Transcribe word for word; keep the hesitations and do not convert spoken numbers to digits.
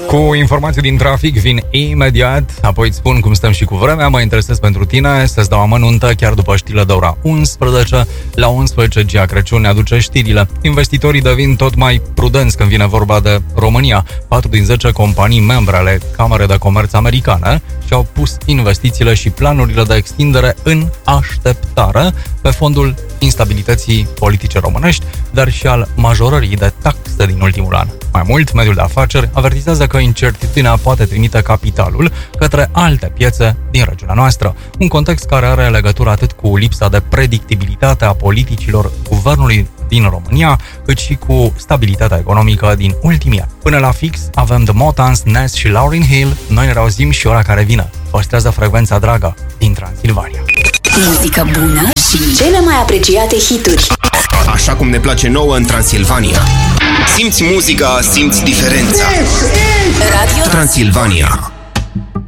Cu informații din trafic vin imediat, apoi îți spun cum stăm și cu vremea. Mă interesez pentru tine, să-ți dau amănuntă chiar după știrile de ora unsprezece. La unsprezece, Gia Crăciun ne aduce știrile. Investitorii devin tot mai prudenți când vine vorba de România. patru din zece companii membre ale Camerei de Comerț americane și-au pus investițiile și planurile de extindere în așteptare pe fondul instabilității politice românești, dar și al majorării de taxe din ultimul an. Mai mult, mediul de afaceri avertizează că incertitudinea poate trimite capitalul către alte piețe din regiunea noastră, un context care are legătură atât cu lipsa de predictibilitate a politicilor guvernului din România, cât și cu stabilitatea economică din ultimii ani. Până la fix avem The Motans, Ness și Lauryn Hill. Noi ne reauzim și ora care vine. Păstrează frecvența dragă din Transilvania. Muzică bună și cele mai apreciate hituri. Așa cum ne place nouă în Transilvania. Simți muzica, simți diferența. Radio Transilvania.